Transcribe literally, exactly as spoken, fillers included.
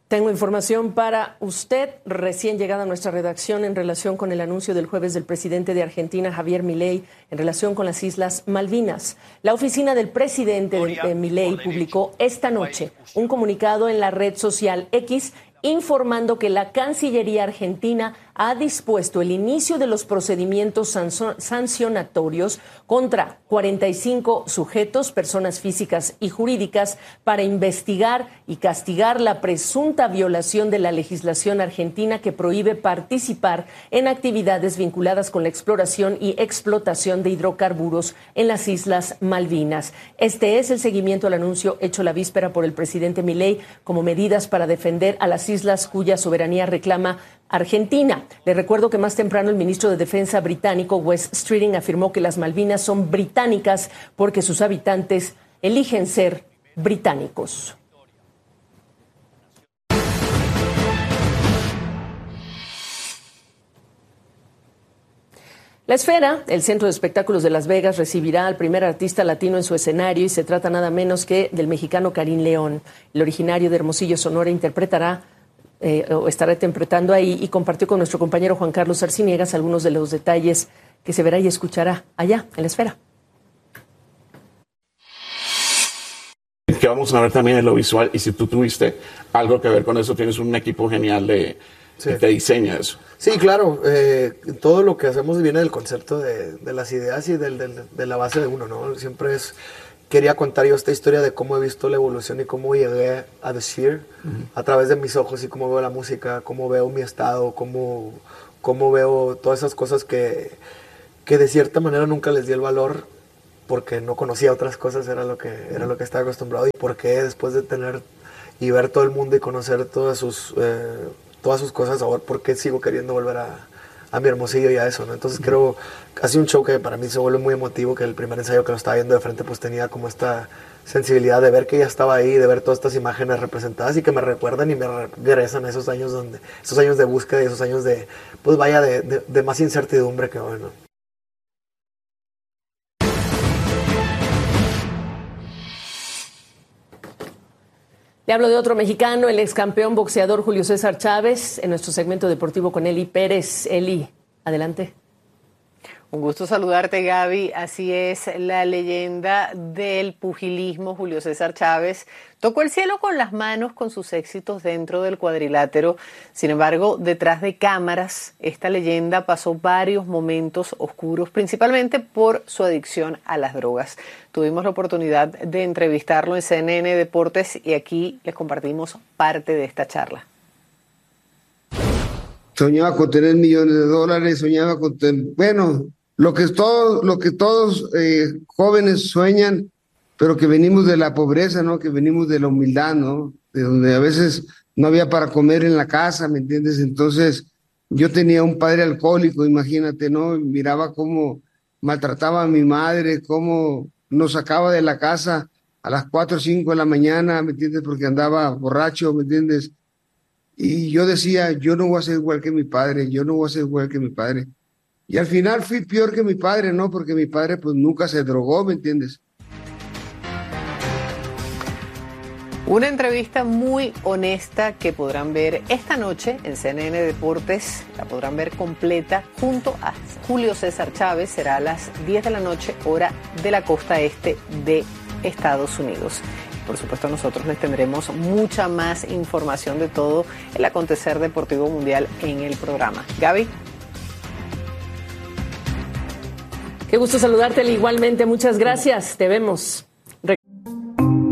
Tengo información para usted, recién llegada a nuestra redacción en relación con el anuncio del jueves del presidente de Argentina, Javier Milei, en relación con las Islas Malvinas. La oficina del presidente de, de Milei publicó esta noche un comunicado en la red social X informando que la Cancillería argentina ha dispuesto el inicio de los procedimientos sancionatorios contra cuarenta y cinco sujetos, personas físicas y jurídicas, para investigar y castigar la presunta violación de la legislación argentina que prohíbe participar en actividades vinculadas con la exploración y explotación de hidrocarburos en las Islas Malvinas. Este es el seguimiento al anuncio hecho la víspera por el presidente Milei como medidas para defender a las islas cuya soberanía reclama Argentina. Le recuerdo que más temprano el ministro de Defensa británico, Wes Streeting, afirmó que las Malvinas son británicas porque sus habitantes eligen ser británicos. La Esfera, el centro de espectáculos de Las Vegas, recibirá al primer artista latino en su escenario y se trata nada menos que del mexicano Karim León. El originario de Hermosillo, Sonora, interpretará Eh, o estará interpretando ahí y compartió con nuestro compañero Juan Carlos Arciniegas algunos de los detalles que se verá y escuchará allá en La Esfera. Que vamos a ver también en lo visual, y si tú tuviste algo que ver con eso, tienes un equipo genial de, sí. que diseña eso. Sí, claro, eh, todo lo que hacemos viene del concepto de, de las ideas y del, del, de la base de uno, ¿no? Siempre es... Quería contar yo esta historia de cómo he visto la evolución y cómo llegué a The Sphere uh-huh. a través de mis ojos y cómo veo la música, cómo veo mi estado, cómo, cómo veo todas esas cosas que, que de cierta manera nunca les di el valor porque no conocía otras cosas, era lo que, era lo que estaba acostumbrado, y por qué después de tener y ver todo el mundo y conocer todas sus, eh, todas sus cosas, ahora por qué sigo queriendo volver a... a mi Hermosillo y a eso, ¿no? Entonces uh-huh. creo que ha sido un show que para mí se vuelve muy emotivo, que el primer ensayo que lo estaba viendo de frente pues tenía como esta sensibilidad de ver que ya estaba ahí, de ver todas estas imágenes representadas y que me recuerdan y me regresan a esos años donde, esos años de búsqueda y esos años de, pues vaya, de, de, de más incertidumbre que bueno. Le hablo de otro mexicano, el ex campeón boxeador Julio César Chávez, en nuestro segmento deportivo con Eli Pérez. Eli, adelante. Un gusto saludarte, Gaby. Así es, la leyenda del pugilismo, Julio César Chávez, tocó el cielo con las manos con sus éxitos dentro del cuadrilátero. Sin embargo, detrás de cámaras, esta leyenda pasó varios momentos oscuros, principalmente por su adicción a las drogas. Tuvimos la oportunidad de entrevistarlo en C N N Deportes y aquí les compartimos parte de esta charla. Soñaba con tener millones de dólares, soñaba con tener, bueno, lo que todos, lo que todos eh, jóvenes sueñan, pero que venimos de la pobreza, ¿no? Que venimos de la humildad, ¿no? De donde a veces no había para comer en la casa, ¿me entiendes? Entonces, yo tenía un padre alcohólico, imagínate, ¿no? Miraba cómo maltrataba a mi madre, cómo nos sacaba de la casa a las cuatro o cinco de la mañana, ¿me entiendes? Porque andaba borracho, ¿me entiendes? Y yo decía, yo no voy a ser igual que mi padre, yo no voy a ser igual que mi padre. Y al final fui peor que mi padre, ¿no? Porque mi padre pues nunca se drogó, ¿me entiendes? Una entrevista muy honesta que podrán ver esta noche en C N N Deportes. La podrán ver completa junto a Julio César Chávez. Será a las diez de la noche, hora de la costa este de Estados Unidos. Por supuesto, nosotros les tendremos mucha más información de todo el acontecer deportivo mundial en el programa. Gaby. Qué gusto saludarte, igualmente. Muchas gracias. Te vemos.